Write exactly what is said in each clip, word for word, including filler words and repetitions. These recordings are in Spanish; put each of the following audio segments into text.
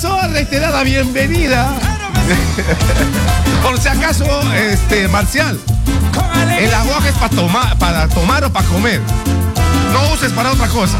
acaso, reiterada bienvenida. Por si acaso, este, Marcial, el aguaje es para tomar, para tomar o para comer. No uses para otra cosa.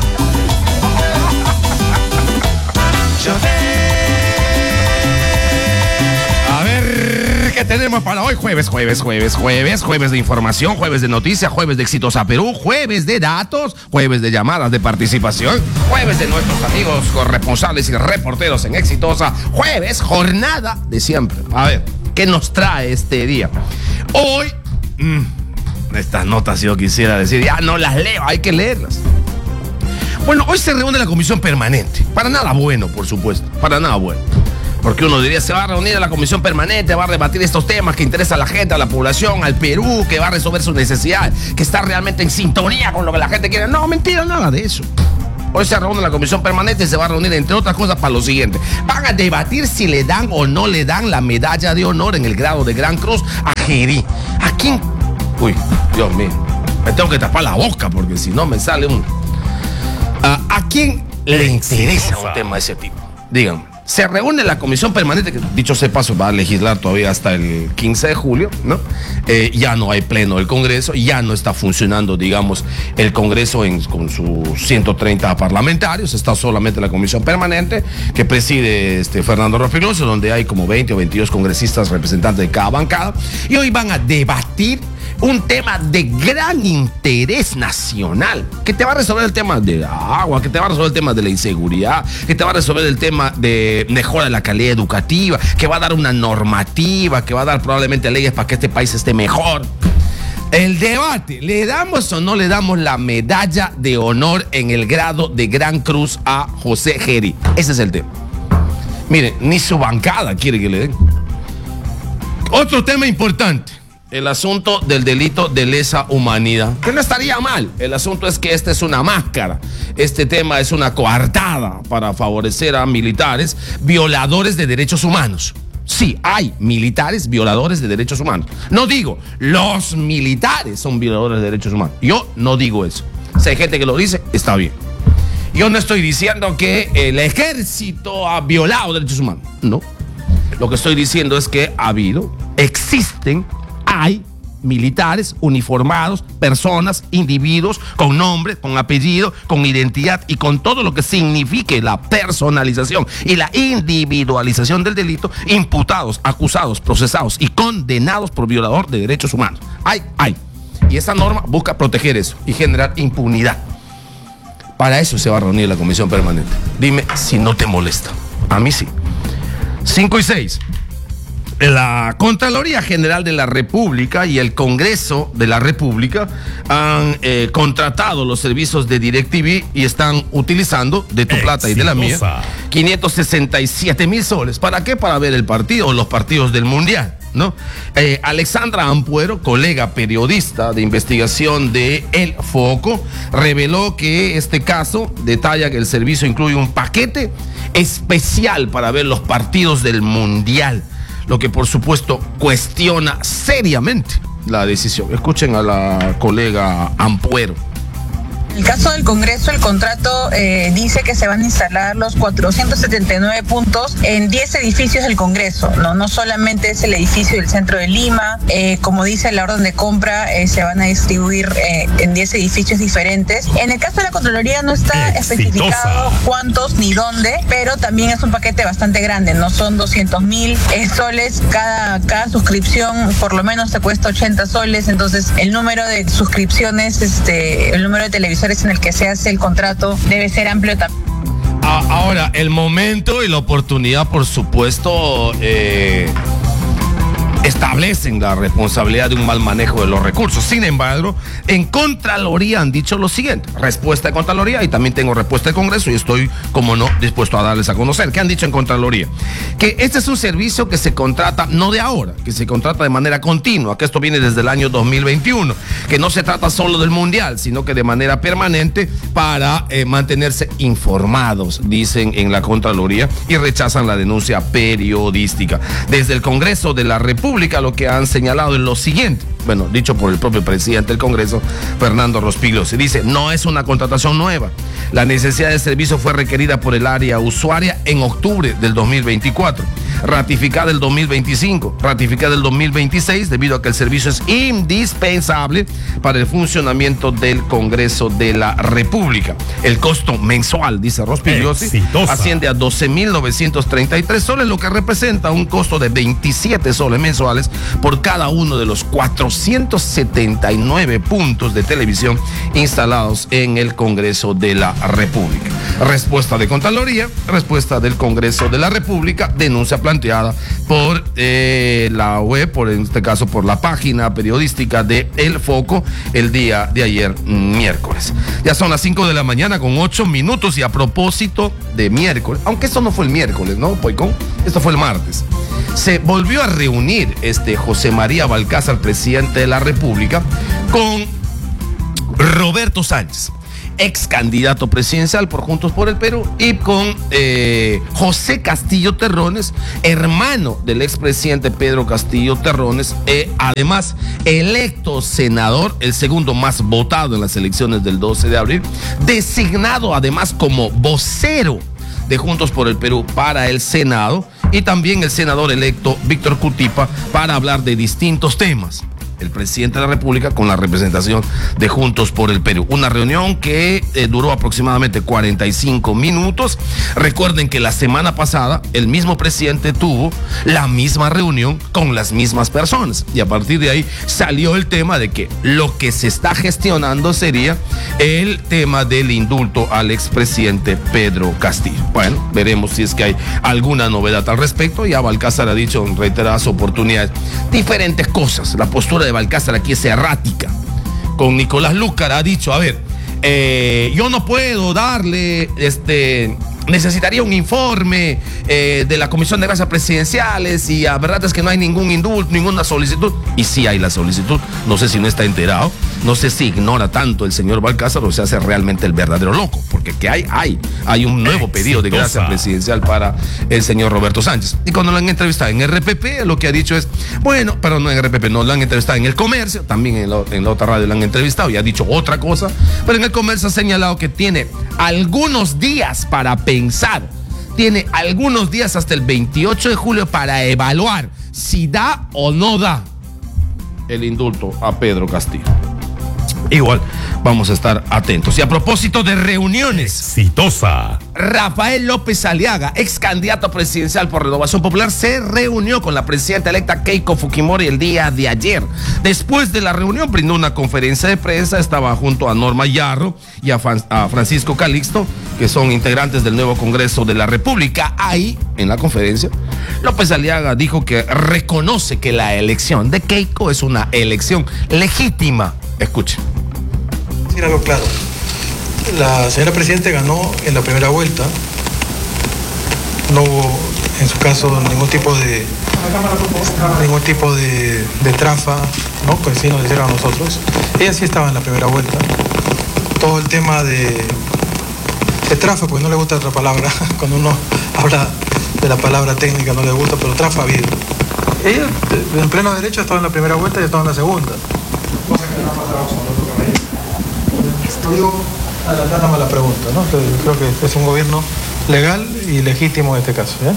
A ver, ¿qué tenemos para hoy? Jueves, jueves, jueves, jueves, jueves de información, jueves de noticias, jueves de Exitosa Perú, jueves de datos, jueves de llamadas de participación, jueves de nuestros amigos corresponsales y reporteros en Exitosa, jueves, jornada de siempre. A ver, ¿qué nos trae este día? Hoy, mmm, estas notas yo quisiera decir, ya no las leo, hay que leerlas. Bueno, hoy se reúne la comisión permanente. Para nada bueno, por supuesto. Para nada bueno. Porque uno diría, se va a reunir a la comisión permanente, va a debatir estos temas que interesan a la gente, a la población, al Perú, que va a resolver sus necesidades, que está realmente en sintonía con lo que la gente quiere. No, mentira, nada de eso. Hoy se reúne la comisión permanente y se va a reunir, entre otras cosas, para lo siguiente. Van a debatir si le dan o no le dan la medalla de honor en el grado de Gran Cruz a Gerí. ¿A quién? Uy, Dios mío. Me tengo que tapar la boca porque si no me sale un... Uh, ¿A quién le interesa un tema de ese tipo? Digan, se reúne la comisión permanente, que dicho sea paso va a legislar todavía hasta el quince de julio, ¿no? Eh, ya no hay pleno del Congreso, ya no está funcionando, digamos, el Congreso en, con sus ciento treinta parlamentarios, está solamente la comisión permanente que preside este Fernando Rospiglioso, donde hay como veinte o veintidós congresistas representantes de cada bancada, y hoy van a debatir un tema de gran interés nacional, que te va a resolver el tema de agua, que te va a resolver el tema de la inseguridad, que te va a resolver el tema de mejora de la calidad educativa, que va a dar una normativa, que va a dar probablemente leyes para que este país esté mejor. El debate, ¿le damos o no le damos la medalla de honor en el grado de Gran Cruz a José Gerí? Ese es el tema. Miren, ni su bancada quiere que le den. Otro tema importante. El asunto del delito de lesa humanidad, que no estaría mal. El asunto es que esta es una máscara. Este tema es una coartada para favorecer a militares violadores de derechos humanos. Sí, hay militares violadores de derechos humanos. No digo, los militares son violadores de derechos humanos. Yo no digo eso. Si hay gente que lo dice, está bien. Yo no estoy diciendo que el ejército ha violado derechos humanos. No. Lo que estoy diciendo es que ha habido, existen... Hay militares uniformados, personas, individuos con nombre, con apellido, con identidad y con todo lo que signifique la personalización y la individualización del delito, imputados, acusados, procesados y condenados por violador de derechos humanos. Hay, hay. Y esta norma busca proteger eso y generar impunidad. Para eso se va a reunir la comisión permanente. Dime si no te molesta. A mí sí. Cinco y seis. La Contraloría General de la República y el Congreso de la República han eh, contratado los servicios de DirecTV y están utilizando de tu plata y de la mía quinientos sesenta y siete mil soles. ¿Para qué? Para ver el partido o los partidos del Mundial, ¿no? Eh, Alexandra Ampuero, colega periodista de investigación de El Foco, reveló que este caso detalla que el servicio incluye un paquete especial para ver los partidos del Mundial, lo que por supuesto cuestiona seriamente la decisión. Escuchen a la colega Ampuero. En el caso del Congreso, el contrato eh, dice que se van a instalar los cuatrocientos setenta y nueve puntos en diez edificios del Congreso, no, no solamente es el edificio del centro de Lima, eh, como dice la orden de compra, eh, se van a distribuir eh, en diez edificios diferentes. En el caso de la Contraloría no está Exitosa. especificado cuántos ni dónde, pero también es un paquete bastante grande, no son doscientos mil eh, soles, cada, cada suscripción por lo menos te cuesta ochenta soles, entonces el número de suscripciones, este, el número de televisores en el que se hace el contrato debe ser amplio también. Ahora, el momento y la oportunidad, por supuesto, eh, establecen la responsabilidad de un mal manejo de los recursos. Sin embargo, en Contraloría han dicho lo siguiente. Respuesta de Contraloría, y también tengo respuesta del Congreso y estoy, como no, dispuesto a darles a conocer. ¿Qué han dicho en Contraloría? Que este es un servicio que se contrata no de ahora, que se contrata de manera continua, que esto viene desde el año dos mil veintiuno, que no se trata solo del Mundial, sino que de manera permanente para eh, mantenerse informados, dicen en la Contraloría, y rechazan la denuncia periodística. Desde el Congreso de la República lo que han señalado es lo siguiente. bueno, dicho por el propio presidente del Congreso, Fernando Rospigliosi. Se dice, no es una contratación nueva. La necesidad de servicio fue requerida por el área usuaria en octubre del dos mil veinticuatro, ratificada el dos mil veinticinco, ratificada el dos mil veintiséis, debido a que el servicio es indispensable para el funcionamiento del Congreso de la República. El costo mensual, dice Rospigliosi, Exitosa. asciende a doce mil novecientos treinta y tres soles, lo que representa un costo de veintisiete soles mensuales por cada uno de los cuatrocientos setenta y nueve puntos de televisión instalados en el Congreso de la República. Respuesta de Contraloría, respuesta del Congreso de la República, denuncia planteada por eh, la web, por en este caso por la página periodística de El Foco, el día de ayer, miércoles. Ya son las cinco de la mañana con ocho minutos, y a propósito de miércoles, aunque esto no fue el miércoles, ¿no, Poicón? Esto fue el martes. Se volvió a reunir este José María Balcázar, presidente de la República, con Roberto Sánchez, ex candidato presidencial por Juntos por el Perú, y con eh, José Castillo Terrones, hermano del expresidente Pedro Castillo Terrones, eh, además electo senador, el segundo más votado en las elecciones del doce de abril, designado además como vocero de Juntos por el Perú para el Senado, y también el senador electo Víctor Cutipa, para hablar de distintos temas. El presidente de la República con la representación de Juntos por el Perú. Una reunión que eh, duró aproximadamente cuarenta y cinco minutos. Recuerden que la semana pasada el mismo presidente tuvo la misma reunión con las mismas personas, y a partir de ahí salió el tema de que lo que se está gestionando sería el tema del indulto al expresidente Pedro Castillo. Bueno, veremos si es que hay alguna novedad al respecto. Ya Balcázar ha dicho en reiteradas oportunidades diferentes cosas. La postura de Balcázar aquí es errática. Con Nicolás Lúcar ha dicho, a ver, eh, yo no puedo darle, este, necesitaría un informe eh, de la Comisión de Gracias Presidenciales, y la verdad es que no hay ningún indulto, ninguna solicitud. Y sí hay la solicitud, no sé si no está enterado, no sé si ignora tanto el señor Balcázar o se hace realmente el verdadero loco, porque que hay, hay, hay un nuevo pedido de gracia presidencial para el señor Roberto Sánchez. Y cuando lo han entrevistado en R P P, lo que ha dicho es, bueno, pero no en R P P, no, lo han entrevistado en El Comercio, también en, lo, en la otra radio lo han entrevistado y ha dicho otra cosa, pero en El Comercio ha señalado que tiene algunos días para pensar, tiene algunos días hasta el veintiocho de julio para evaluar si da o no da el indulto a Pedro Castillo. Igual vamos a estar atentos. Y a propósito de reuniones, Exitosa. Rafael López Aliaga, ex candidato presidencial por Renovación Popular, se reunió con la presidenta electa Keiko Fujimori el día de ayer. Después de la reunión brindó una conferencia de prensa. Estaba junto a Norma Yarro y a, Fran- a Francisco Calixto, que son integrantes del nuevo Congreso de la República. Ahí, en la conferencia, López Aliaga dijo que reconoce que la elección de Keiko es una elección legítima. Escuchen. Decir algo claro. La señora Presidente ganó en la primera vuelta. No hubo, en su caso, ningún tipo de ningún tipo de, de trafa, ¿no? Pues sí nos dijeron a nosotros. Ella sí estaba en la primera vuelta. Todo el tema de, de trafa, pues no le gusta otra palabra. Cuando uno habla de la palabra técnica no le gusta, pero trafa ha habido. Ella, en pleno derecho, estaba en la primera vuelta y estaba en la segunda. Cosa que no ha pasado absolutamente. Digo, adelantándome a la pregunta, ¿no? Creo que es un gobierno legal y legítimo en este caso, ¿eh?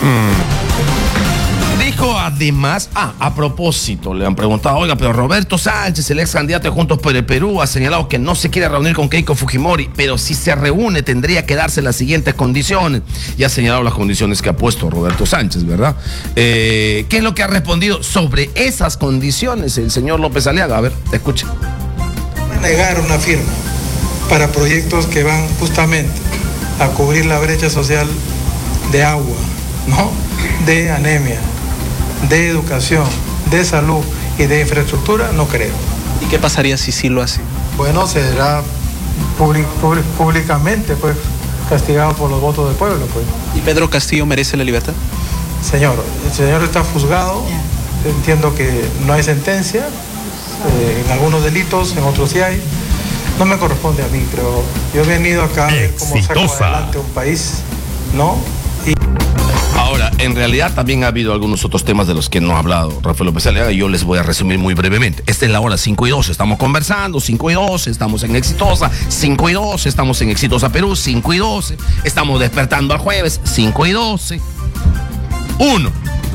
Mm. Dijo además, ah, a propósito, le han preguntado, oiga, pero Roberto Sánchez, el ex candidato de Juntos por el Perú, ha señalado que no se quiere reunir con Keiko Fujimori, pero si se reúne tendría que darse las siguientes condiciones. Y ha señalado las condiciones que ha puesto Roberto Sánchez, ¿verdad? Eh, ¿Qué es lo que ha respondido sobre esas condiciones el señor López Aliaga? A ver, escuche. Negar una firma para proyectos que van justamente a cubrir la brecha social de agua, ¿no? De anemia, de educación, de salud y de infraestructura, no creo. ¿Y qué pasaría si sí lo hace? Bueno, será public, public, públicamente pues castigado por los votos del pueblo, pues. ¿Y Pedro Castillo merece la libertad? Señor, el señor está juzgado, entiendo que no hay sentencia, eh, en algunos delitos, en otros sí hay. No me corresponde a mí, pero yo he venido acá a ver cómo saco adelante un país, ¿no? Y Ahora, en realidad también ha habido algunos otros temas de los que no ha hablado Rafael López Aliaga y yo les voy a resumir muy brevemente. Esta es la hora cinco y doce, estamos conversando, cinco y doce, estamos en Exitosa, cinco y doce, estamos en Exitosa Perú, cinco y doce, estamos despertando al jueves, cinco y doce. Uno,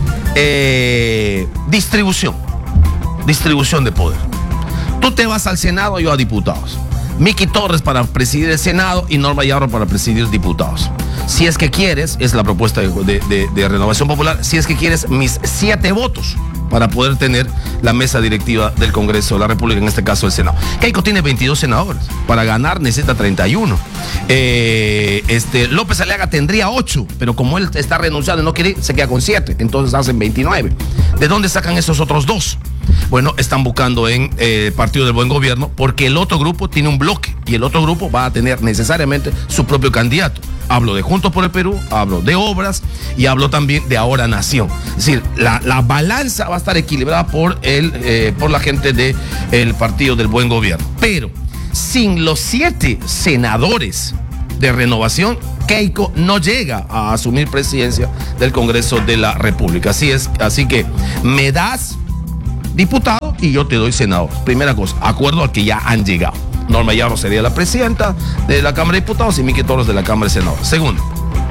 eh, distribución, distribución de poder. Tú te vas al Senado, yo a diputados. Miki Torres para presidir el Senado y Norma Yarro para presidir diputados. Si es que quieres, es la propuesta de, de, de, de Renovación Popular, si es que quieres mis siete votos para poder tener la mesa directiva del Congreso de la República, en este caso el Senado. Keiko tiene veintidós senadores, para ganar necesita treinta y uno. Eh, este, López Aliaga tendría ocho, pero como él está renunciando y no quiere ir, se queda con siete, entonces hacen veintinueve. ¿De dónde sacan esos otros dos? Bueno, están buscando en eh, Partido del Buen Gobierno, porque el otro grupo tiene un bloque y el otro grupo va a tener necesariamente su propio candidato. Hablo de Juntos por el Perú, hablo de Obras y hablo también de Ahora Nación. Es decir, la, la balanza va a estar equilibrada por, el, eh, por la gente del Partido del Buen Gobierno. Pero sin los siete senadores de Renovación, Keiko no llega a asumir presidencia del Congreso de la República. Así es, así que me das diputado y yo te doy senador. Primera cosa, acuerdo al que ya han llegado. Norma Yarro sería la presidenta de la Cámara de Diputados y Miki Torres de la Cámara de Senadores. Segundo,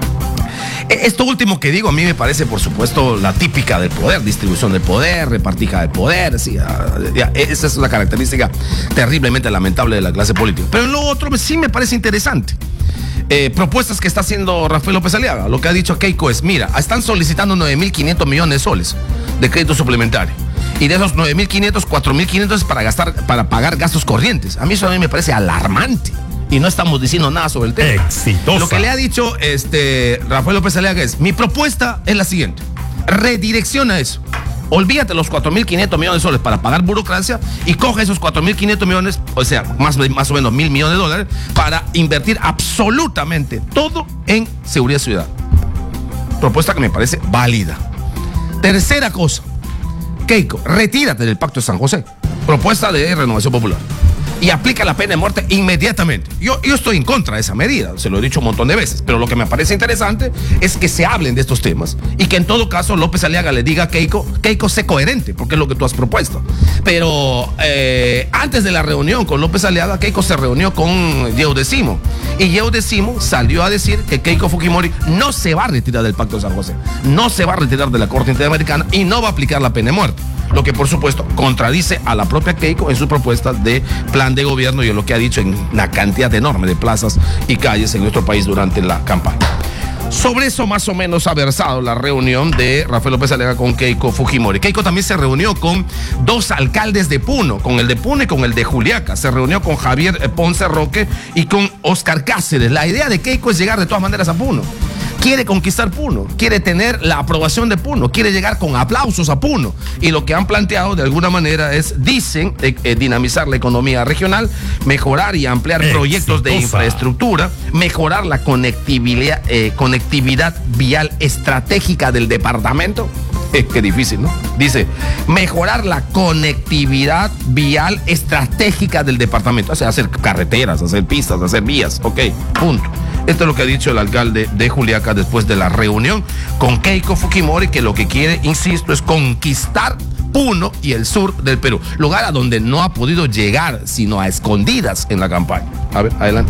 esto último que digo a mí me parece, por supuesto, la típica del poder, distribución del poder, repartija del poder, sí, ya, esa es una característica terriblemente lamentable de la clase política. Pero en lo otro sí me parece interesante. Eh, propuestas que está haciendo Rafael López Aliaga. Lo que ha dicho Keiko es, mira, están solicitando nueve mil quinientos millones de soles de crédito suplementario. Y de esos nueve mil quinientos, cuatro mil quinientos es para gastar, para pagar gastos corrientes. A mí eso a mí me parece alarmante. Y no estamos diciendo nada sobre el tema. Exitosa. Lo que le ha dicho este, Rafael López Aliaga es, mi propuesta es la siguiente. Redirecciona eso. Olvídate los cuatro mil quinientos millones de soles para pagar burocracia y coge esos cuatro mil quinientos millones, o sea, más, más o menos mil millones de dólares, para invertir absolutamente todo en seguridad ciudadana. Propuesta que me parece válida. Tercera cosa. Keiko, retírate del Pacto de San José. Propuesta de Renovación Popular. Y aplica la pena de muerte inmediatamente. Yo, yo estoy en contra de esa medida, se lo he dicho un montón de veces, pero lo que me parece interesante es que se hablen de estos temas y que en todo caso López Aliaga le diga a Keiko, Keiko, sé coherente, porque es lo que tú has propuesto. Pero eh, antes de la reunión con López Aliaga, Keiko se reunió con Yeudecimo. Y Yeudecimo salió a decir que Keiko Fujimori no se va a retirar del Pacto de San José, no se va a retirar de la Corte Interamericana y no va a aplicar la pena de muerte. Lo que por supuesto contradice a la propia Keiko en su propuesta de plan de gobierno y en lo que ha dicho en una cantidad enorme de plazas y calles en nuestro país durante la campaña. Sobre eso más o menos ha versado la reunión de Rafael López Aliaga con Keiko Fujimori. Keiko también se reunió con dos alcaldes de Puno, con el de Puno y con el de Juliaca. Se reunió con Javier Ponce Roque y con Oscar Cáceres. La idea de Keiko es llegar de todas maneras a Puno. Quiere conquistar Puno, quiere tener la aprobación de Puno, quiere llegar con aplausos a Puno. Y lo que han planteado de alguna manera es, dicen, eh, eh, dinamizar la economía regional, mejorar y ampliar Exitosa. proyectos de infraestructura, mejorar la conectividad, eh, conectividad vial estratégica del departamento. Eh, qué difícil, ¿no? Dice, mejorar la conectividad vial estratégica del departamento. O sea, hacer carreteras, hacer pistas, hacer vías. Ok, punto. Esto es lo que ha dicho el alcalde de Juliaca después de la reunión con Keiko Fujimori, que lo que quiere, insisto, es conquistar Puno y el sur del Perú. Lugar a donde no ha podido llegar, sino a escondidas en la campaña. A ver, adelante.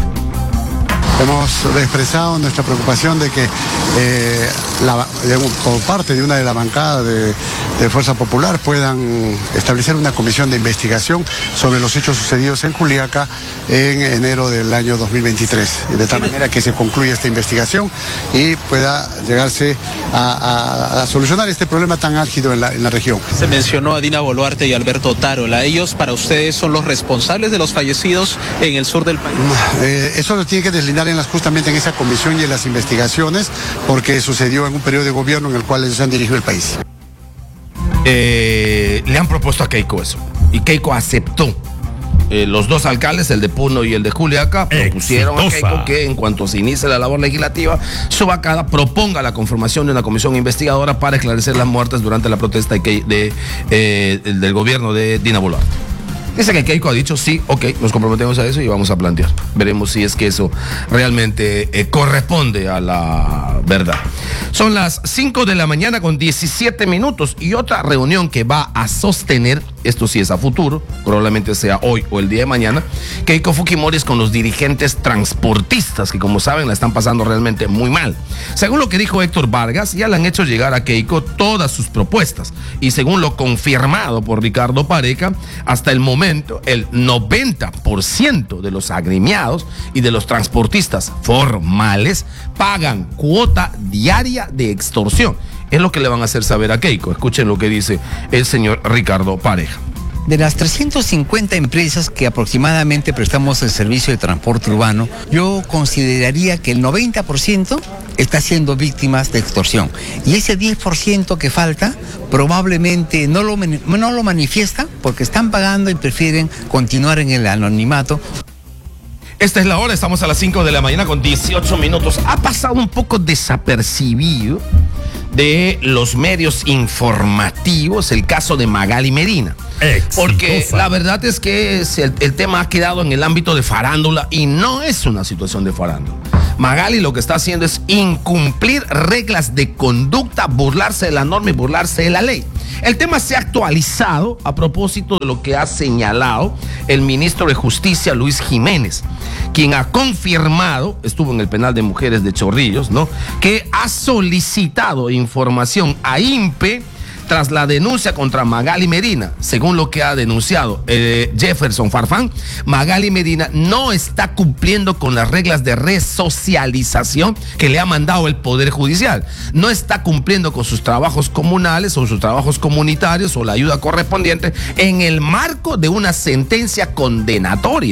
Hemos expresado nuestra preocupación de que eh, la, digamos, como parte de una de las bancadas de, de Fuerza Popular puedan establecer una comisión de investigación sobre los hechos sucedidos en Juliaca en enero del año dos mil veintitrés, de tal manera que se concluya esta investigación y pueda llegarse a, a, a solucionar este problema tan álgido en la, en la región. Se mencionó a Dina Boluarte y Alberto Otárola. ¿Ellos para ustedes son los responsables de los fallecidos en el sur del país? Eh, eso lo tiene que deslindar en las, justamente en esa comisión y en las investigaciones, porque sucedió en un periodo de gobierno en el cual ellos han dirigido el país. Eh, le han propuesto a Keiko eso y Keiko aceptó. Eh, los dos alcaldes, el de Puno y el de Juliaca, propusieron a Keiko que en cuanto se inicie la labor legislativa, su bancada proponga la conformación de una comisión investigadora para esclarecer las muertes durante la protesta de, de, eh, del gobierno de Dina Boluarte. Dice que Keiko ha dicho sí, ok, nos comprometemos a eso y vamos a plantear. Veremos si es que eso realmente eh, corresponde a la verdad. Son las cinco de la mañana con diecisiete minutos y otra reunión que va a sostener, esto sí es a futuro, probablemente sea hoy o el día de mañana, Keiko Fujimori es con los dirigentes transportistas que, como saben, la están pasando realmente muy mal. Según lo que dijo Héctor Vargas, ya le han hecho llegar a Keiko todas sus propuestas y según lo confirmado por Ricardo Pareja, hasta el momento el noventa por ciento de los agremiados y de los transportistas formales pagan cuota diaria de extorsión. Es lo que le van a hacer saber a Keiko. Escuchen lo que dice el señor Ricardo Pareja. De las trescientas cincuenta empresas que aproximadamente prestamos el servicio de transporte urbano, yo consideraría que el noventa por ciento está siendo víctimas de extorsión. Y ese diez por ciento que falta probablemente no lo, no lo manifiesta porque están pagando y prefieren continuar en el anonimato. Esta es la hora, estamos a las cinco de la mañana con dieciocho minutos. Ha pasado un poco desapercibido de los medios informativos el caso de Magali Medina. Exitosa. Porque la verdad es que el, el tema ha quedado en el ámbito de farándula y no es una situación de farándula. Magali lo que está haciendo es incumplir reglas de conducta, burlarse de la norma y burlarse de la ley. El tema se ha actualizado a propósito de lo que ha señalado el ministro de Justicia, Luis Jiménez, quien ha confirmado, estuvo en el penal de mujeres de Chorrillos, ¿no?, que ha solicitado información a INPE tras la denuncia contra Magali Medina. Según lo que ha denunciado eh, Jefferson Farfán, Magali Medina no está cumpliendo con las reglas de resocialización que le ha mandado el Poder Judicial. No está cumpliendo con sus trabajos comunales o sus trabajos comunitarios o la ayuda correspondiente en el marco de una sentencia condenatoria.